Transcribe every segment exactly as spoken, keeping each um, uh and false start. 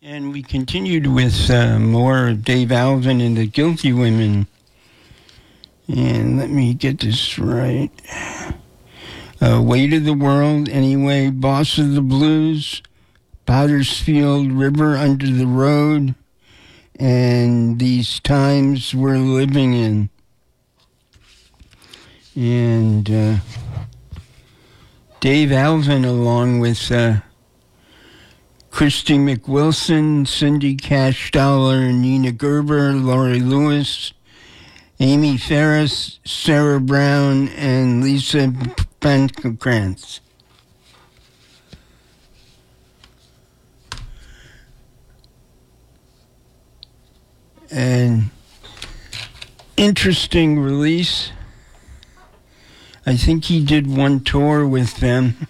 And we continued with uh, more of Dave Alvin and the Guilty Women. And let me get this right. Uh, Weight of the World, anyway. Boss of the Blues, Pottersfield, River Under the Road, and These Times We're Living In. And uh, Dave Alvin, along with uh, Christy McWilson, Cindy Cash Dollar, Nina Gerber, Laurie Lewis, Amy Ferris, Sarah Brown, and Lisa Pankratz. An interesting release. I think he did one tour with them.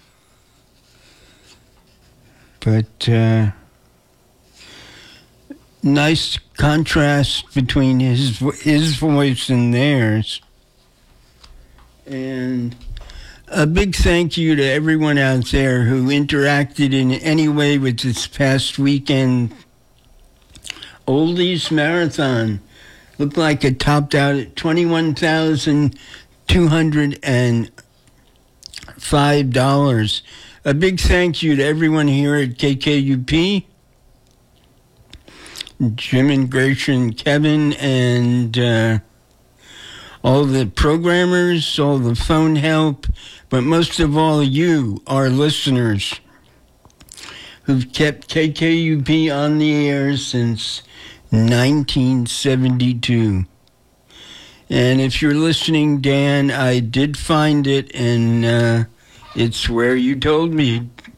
But uh, nice contrast between his his voice and theirs. And a big thank you to everyone out there who interacted in any way with this past weekend Oldies Marathon. Looked like it topped out at twenty-one thousand two hundred five dollars. A big thank you to everyone here at K K U P, Jim and Gracia and Kevin, and uh, all the programmers, all the phone help, but most of all you, our listeners, who've kept K K U P on the air since nineteen seventy-two. And if you're listening, Dan, I did find it, and uh, it's where you told me